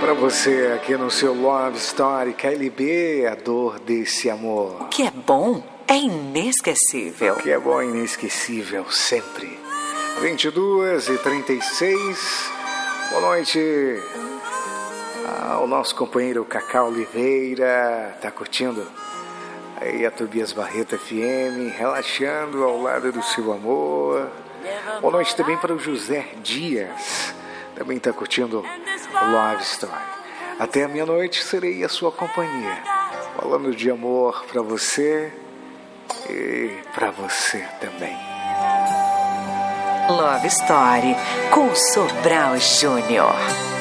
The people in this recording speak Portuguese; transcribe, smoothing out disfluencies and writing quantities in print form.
Pra você aqui no seu Love Story, KLB, a dor desse amor. O que é bom é inesquecível. O que é bom é inesquecível sempre. 22h36. Boa noite ao nosso companheiro Cacau Oliveira. Tá curtindo aí a Tobias Barreto FM, relaxando ao lado do seu amor. Boa noite também para o José Dias. Também tá curtindo o Love Story. Até a meia-noite serei a sua companhia, falando de amor para você e para você também. Love Story com Sobral Júnior.